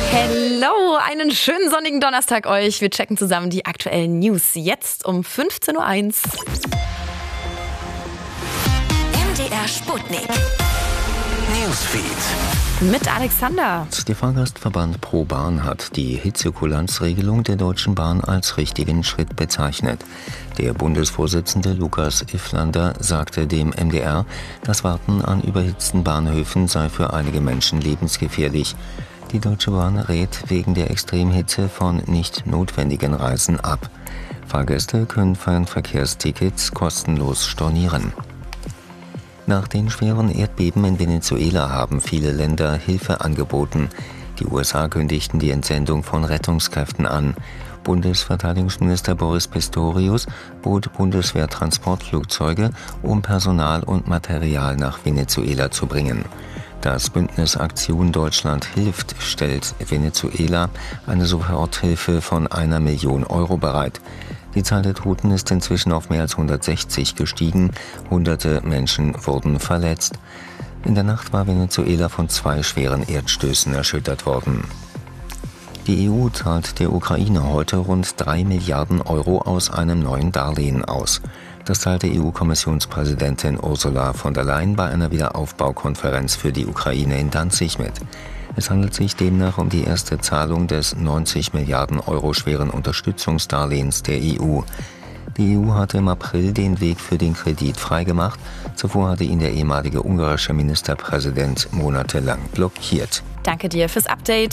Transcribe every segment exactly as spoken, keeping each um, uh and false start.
Hello, einen schönen sonnigen Donnerstag euch. Wir checken zusammen die aktuellen News jetzt um fünfzehn Uhr eins. M D R Sputnik Newsfeed mit Alexander. Der Fahrgastverband ProBahn hat die Hitzekulanzregelung der Deutschen Bahn als richtigen Schritt bezeichnet. Der Bundesvorsitzende Lukas Ifflander sagte dem M D R, das Warten an überhitzten Bahnhöfen sei für einige Menschen lebensgefährlich. Die Deutsche Bahn rät wegen der Extremhitze von nicht notwendigen Reisen ab. Fahrgäste können Fernverkehrstickets kostenlos stornieren. Nach den schweren Erdbeben in Venezuela haben viele Länder Hilfe angeboten. Die U S A kündigten die Entsendung von Rettungskräften an. Bundesverteidigungsminister Boris Pistorius bot Bundeswehrtransportflugzeuge, um Personal und Material nach Venezuela zu bringen. Das Bündnis Aktion Deutschland hilft stellt Venezuela eine Soforthilfe von einer Million Euro bereit. Die Zahl der Toten ist inzwischen auf mehr als hundertsechzig gestiegen. Hunderte Menschen wurden verletzt. In der Nacht war Venezuela von zwei schweren Erdstößen erschüttert worden. Die E U zahlt der Ukraine heute rund drei Milliarden Euro aus einem neuen Darlehen aus. Das teilte E U-Kommissionspräsidentin Ursula von der Leyen bei einer Wiederaufbaukonferenz für die Ukraine in Danzig mit. Es handelt sich demnach um die erste Zahlung des neunzig Milliarden Euro schweren Unterstützungsdarlehens der E U. Die E U hatte im April den Weg für den Kredit freigemacht. Zuvor hatte ihn der ehemalige ungarische Ministerpräsident monatelang blockiert. Danke dir fürs Update.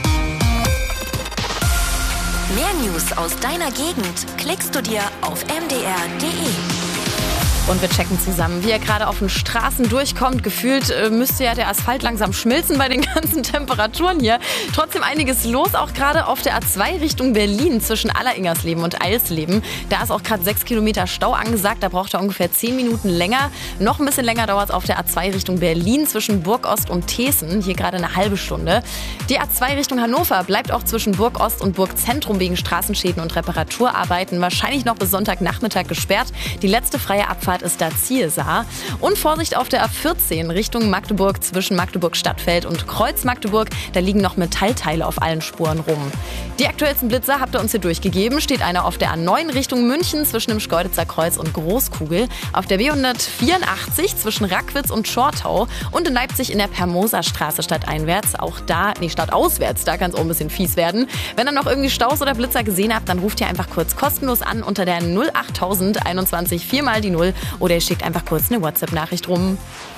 Mehr News aus deiner Gegend klickst du dir auf m d r punkt d e. Und wir checken zusammen, wie ihr gerade auf den Straßen durchkommt. Gefühlt äh, müsste ja der Asphalt langsam schmilzen bei den ganzen Temperaturen hier. Trotzdem einiges los, auch gerade auf der A zwei Richtung Berlin zwischen Alleringersleben und Eisleben. Da ist auch gerade sechs Kilometer Stau angesagt. Da braucht er ungefähr zehn Minuten länger. Noch ein bisschen länger dauert es auf der A zwei Richtung Berlin zwischen Burgost und Thesen. Hier gerade eine halbe Stunde. Die A zwei Richtung Hannover bleibt auch zwischen Burgost und Burgzentrum wegen Straßenschäden und Reparaturarbeiten wahrscheinlich noch bis Sonntagnachmittag gesperrt. Die letzte freie Abfahrt ist da Zielsar. Und Vorsicht auf der A vierzehn Richtung Magdeburg zwischen Magdeburg-Stadtfeld und Kreuz-Magdeburg. Da liegen noch Metallteile auf allen Spuren rum. Die aktuellsten Blitzer habt ihr uns hier durchgegeben. Steht einer auf der A neun Richtung München zwischen dem Schkeuditzer Kreuz und Großkugel. Auf der B hundertvierundachtzig zwischen Rackwitz und Schortau. Und in Leipzig in der Permoserstraße stadteinwärts. Auch da, nee, stadtauswärts, da kann es auch ein bisschen fies werden. Wenn ihr noch irgendwie Staus oder Blitzer gesehen habt, dann ruft ihr einfach kurz kostenlos an unter der null achttausend einundzwanzig vier mal die null. Oder ihr schickt einfach kurz eine WhatsApp-Nachricht rum.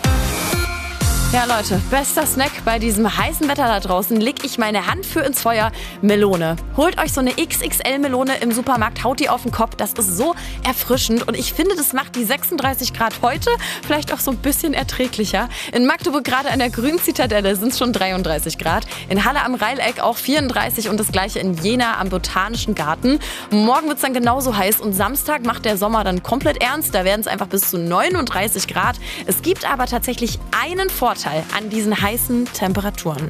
Ja, Leute, bester Snack bei diesem heißen Wetter da draußen. Leg ich meine Hand für ins Feuer. Melone. Holt euch so eine X X L-Melone im Supermarkt, haut die auf den Kopf. Das ist so erfrischend und ich finde, das macht die sechsunddreißig Grad heute vielleicht auch so ein bisschen erträglicher. In Magdeburg gerade an der Grünen Zitadelle sind es schon dreiunddreißig Grad. In Halle am Rheileck auch vierunddreißig und das gleiche in Jena am Botanischen Garten. Morgen wird es dann genauso heiß und Samstag macht der Sommer dann komplett ernst. Da werden es einfach bis zu neununddreißig Grad. Es gibt aber tatsächlich einen Vorteil an diesen heißen Temperaturen.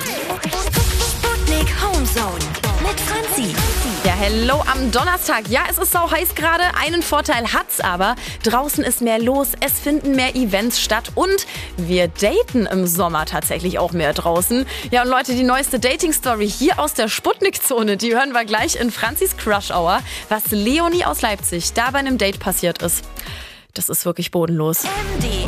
Sputnik Homezone mit Franzi. Ja, hello am Donnerstag. Ja, es ist sau heiß gerade. Einen Vorteil hat's aber. Draußen ist mehr los, es finden mehr Events statt und wir daten im Sommer tatsächlich auch mehr draußen. Ja, und Leute, die neueste Dating-Story hier aus der Sputnik-Zone, die hören wir gleich in Franzis Crush Hour, was Leonie aus Leipzig da bei einem Date passiert ist. Das ist wirklich bodenlos. M D